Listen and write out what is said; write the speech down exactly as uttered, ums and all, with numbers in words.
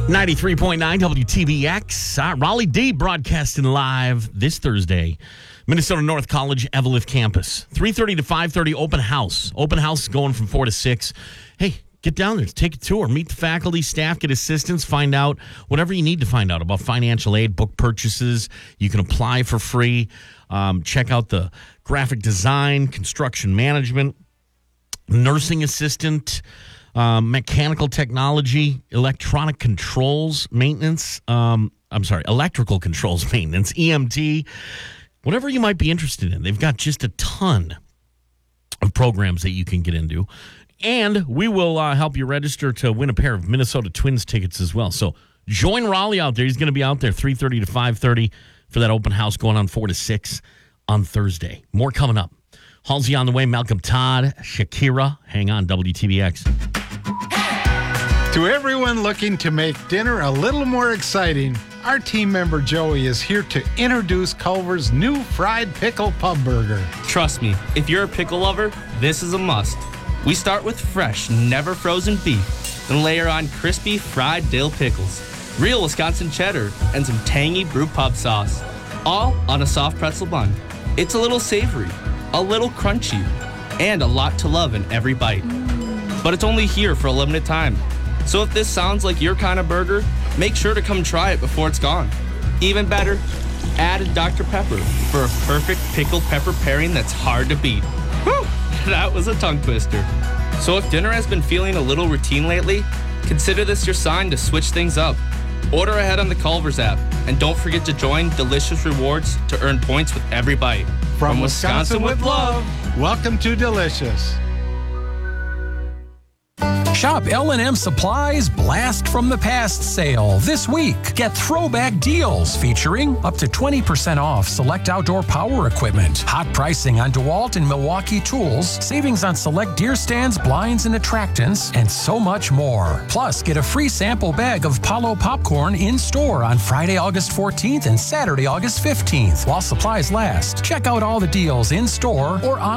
ninety-three point nine W T B X. Uh, Raleigh D broadcasting live this Thursday. Minnesota North College, Evelyn campus. three thirty to five thirty open house. Open house going from four to six. Hey, get down there. Take a tour. Meet the faculty, staff, get assistance. Find out whatever you need to find out about financial aid, book purchases. You can apply for free. Um, check out the graphic design, construction management, nursing assistant, um, mechanical technology, electronic controls maintenance. Um, I'm sorry, electrical controls maintenance, E M T, whatever you might be interested in. They've got just a ton of programs that you can get into. And we will uh, help you register to win a pair of Minnesota Twins tickets as well. So join Raleigh out there. He's going to be out there three thirty to five thirty for that open house going on four to six on Thursday. More coming up. Halsey on the way. Malcolm Todd, Shakira. Hang on, W T B X. To everyone looking to make dinner a little more exciting, our team member Joey is here to introduce Culver's new fried pickle pub burger. Trust me, if you're a pickle lover, this is a must. We start with fresh, never frozen beef, then layer on crispy fried dill pickles, real Wisconsin cheddar, and some tangy brew pub sauce, all on a soft pretzel bun. It's a little savory, a little crunchy, and a lot to love in every bite. But it's only here for a limited time. So if this sounds like your kind of burger, make sure to come try it before it's gone. Even better, add a Doctor Pepper for a perfect pickled pepper pairing that's hard to beat. Whew, that was a tongue twister. So if dinner has been feeling a little routine lately, consider this your sign to switch things up. Order ahead on the Culver's app, and don't forget to join Delicious Rewards to earn points with every bite. From, From Wisconsin, Wisconsin with love, welcome to Delicious. Shop L and M Supply's Blast from the Past sale this week. Get throwback deals featuring up to twenty percent off select outdoor power equipment, hot pricing on DeWalt and Milwaukee tools, savings on select deer stands, blinds, and attractants, and so much more. Plus, get a free sample bag of Palo popcorn in store on Friday, August fourteenth and Saturday, August fifteenth while supplies last. Check out all the deals in store or on